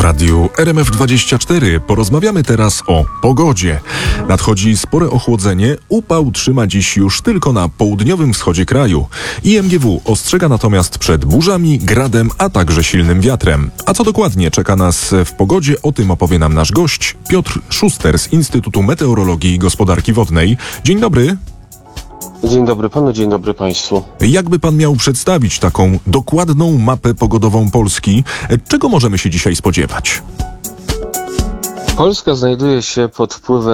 radiu RMF24 porozmawiamy teraz o pogodzie. Nadchodzi spore ochłodzenie, upał trzyma dziś już tylko na południowym wschodzie kraju. IMGW ostrzega natomiast przed burzami, gradem, a także silnym wiatrem. A co dokładnie czeka nas w pogodzie, o tym opowie nam nasz gość Piotr Szuster z Instytutu Meteorologii i Gospodarki Wodnej. Dzień dobry. Dzień dobry panu, dzień dobry państwu. Jakby pan miał przedstawić taką dokładną mapę pogodową Polski, czego możemy się dzisiaj spodziewać? Polska znajduje się pod wpływem